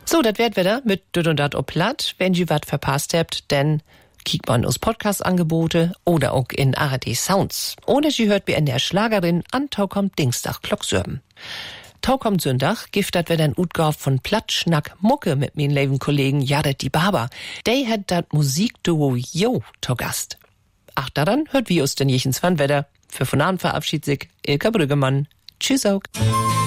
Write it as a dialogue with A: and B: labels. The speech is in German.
A: So, das wird wieder mit Düt und Dat ob Platt. Wenn ihr wat verpasst habt, dann kiekt man aus Podcast-Angebote oder auch in ARD Sounds. Oder sie hört wie in der Schlagerin an Taukommt Dienstag Glocksürben. Taukommt Sündach giftet wir dann Utgauf von Plattschnack Mucke mit meinen lieben Kollegen Jared die Barber. Der hat dat Musikduo Jo to Gast. Ach, daran hört wie us den jechens van Wetter. Für von Abend verabschiedet sich Ilka Brüggemann. Tschüss auch.